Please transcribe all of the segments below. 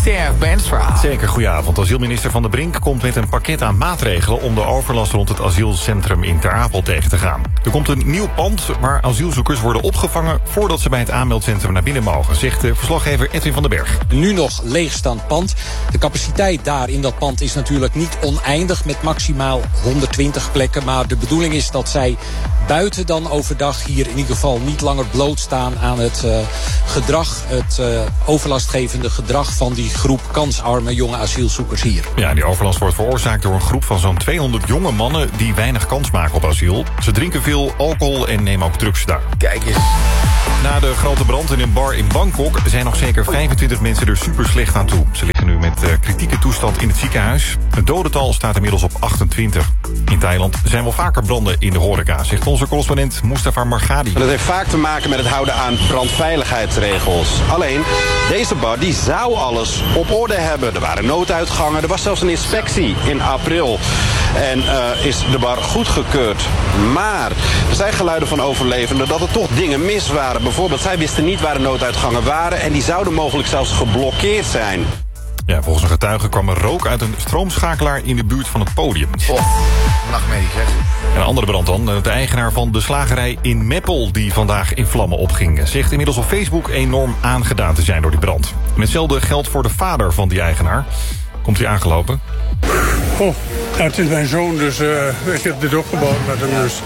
Ster, Bens verhaal. Zeker, goedenavond. Asielminister Van der Brink komt met een pakket aan maatregelen om de overlast rond het asielcentrum in Ter Apel tegen te gaan. Er komt een nieuw pand waar asielzoekers worden opgevangen voordat ze bij het aanmeldcentrum naar binnen mogen, zegt verslaggever Edwin van den Berg. Nu nog leegstaand pand. De capaciteit daar in dat pand is natuurlijk niet oneindig met maximaal 120 plekken. Maar de bedoeling is dat zij buiten dan overdag hier in ieder geval niet langer blootstaan aan het gedrag, het overlastgevende gedrag van die groep kansarme jonge asielzoekers hier. Ja, die overlast wordt veroorzaakt door een groep van zo'n 200 jonge mannen die weinig kans maken op asiel. Ze drinken veel alcohol en nemen ook drugs daar. Kijk eens. Na de grote brand in een bar in Bangkok zijn nog zeker 25 mensen er super slecht aan toe. Ze liggen nu met kritieke toestand in het ziekenhuis. Het dodental staat inmiddels op 28. In Thailand zijn wel vaker branden in de horeca, zegt onze correspondent Mustafa Margadi. Dat heeft vaak te maken met het houden aan brandveiligheidsregels. Alleen, deze bar die zou alles op orde hebben. Er waren nooduitgangen, er was zelfs een inspectie in april. En is de bar goedgekeurd. Maar er zijn geluiden van overlevenden dat er toch dingen mis waren. Bijvoorbeeld, zij wisten niet waar de nooduitgangen waren en die zouden mogelijk zelfs geblokkeerd zijn. Ja, volgens een getuige kwam er rook uit een stroomschakelaar in de buurt van het podium. Nachtmerrie, zeg. Een andere brand dan. De eigenaar van de slagerij in Meppel die vandaag in vlammen opging, zegt inmiddels op Facebook enorm aangedaan te zijn door die brand. En hetzelfde geldt voor de vader van die eigenaar. Komt hij aangelopen? Oh, het is mijn zoon, dus ik heb dit opgebouwd met hem. Dus.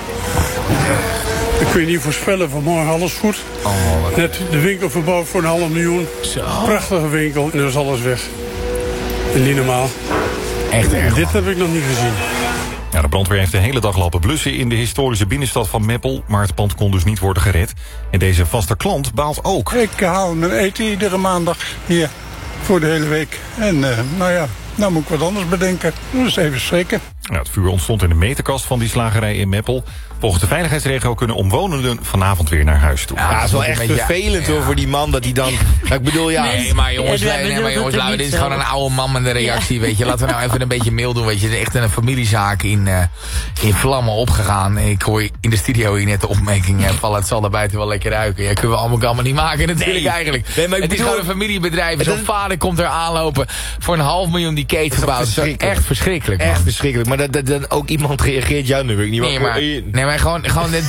Ik kun je niet voorspellen, vanmorgen alles goed. Net de winkel verbouwd voor $500.000. Zo. Prachtige winkel, en nu is alles weg. En niet normaal. Echt erg. Dit heb ik nog niet gezien. Ja, de brandweer heeft de hele dag lopen blussen in de historische binnenstad van Meppel, maar het pand kon dus niet worden gered. En deze vaste klant baalt ook. Ik haal mijn eten iedere maandag hier voor de hele week. En nou moet ik wat anders bedenken. Dus even schrikken. Ja, het vuur ontstond in de meterkast van die slagerij in Meppel. Volgens de veiligheidsregio kunnen omwonenden vanavond weer naar huis toe. Ja, dat is wel echt vervelend hoor voor die man dat hij dan... Ik bedoel, ja... Nee, maar jongens, dit is gewoon een oude man met een reactie, weet je. Laten we nou even een beetje mail doen, weet je. Het is echt een familiezaak in vlammen opgegaan. Ik hoor in de studio hier net de opmerking vallen. Het zal daar buiten wel lekker ruiken. Ja, kunnen we allemaal niet maken natuurlijk eigenlijk. Nee, maar het is gewoon een familiebedrijf. Zo'n vader komt er aanlopen voor $500.000 die keten verbouwd. Dat is echt verschrikkelijk, man. Echt verschrikkelijk. Maar dat ook iemand reageert jou nu. Ik niet maar gewoon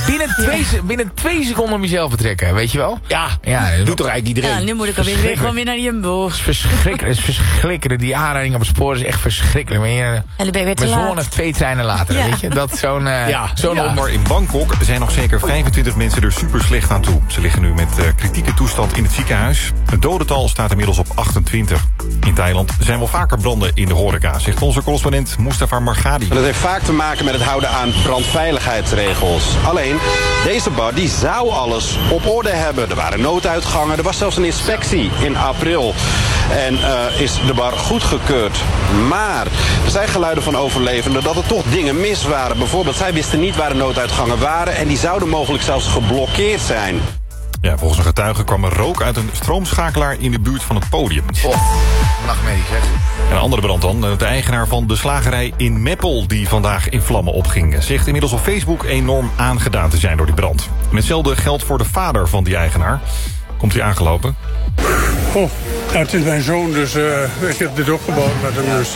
binnen 2 seconden om jezelf betrekken, weet je wel? Ja, doet toch eigenlijk iedereen? Ja, nu moet ik alweer gewoon weer naar de Jumbo. Het is verschrikkelijk, het is verschrikkelijk. Die aanrijding op het spoor is echt verschrikkelijk. En dan ben je weer te laat. Mijn zoon heeft 2 treinen later, weet je? Dat zo'n Maar in Bangkok zijn nog zeker 25 mensen er super slecht aan toe. Ze liggen nu met kritieke toestand in het ziekenhuis. Het dodental staat inmiddels op 28. In Thailand zijn wel vaker branden in de horeca, zegt onze correspondent Mustafa Margadi. Dat heeft vaak te maken met het houden aan brandveiligheidsregels. Alleen, deze bar die zou alles op orde hebben. Er waren nooduitgangen, er was zelfs een inspectie in april. En is de bar goedgekeurd. Maar er zijn geluiden van overlevenden dat er toch dingen mis waren. Bijvoorbeeld, zij wisten niet waar de nooduitgangen waren en die zouden mogelijk zelfs geblokkeerd zijn. Ja, volgens een getuige kwam er rook uit een stroomschakelaar in de buurt van het podium. Nachtmerrie, zeg. Een andere brand dan. De eigenaar van de slagerij in Meppel die vandaag in vlammen opging, zegt inmiddels op Facebook enorm aangedaan te zijn door die brand. En hetzelfde geldt voor de vader van die eigenaar. Komt hij aangelopen? Oh, het is mijn zoon, dus ik heb dit opgebouwd met hem. Dus.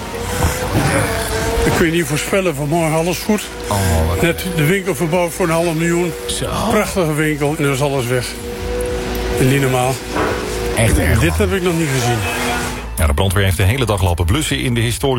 Ik kun je niet voorspellen, vanmorgen alles goed. Net de winkel verbouwd voor $500.000. Prachtige winkel, en nu is alles weg. En niet normaal. Echt erg. Dit heb ik nog niet gezien. Ja, de brandweer heeft de hele dag lopen blussen in de historische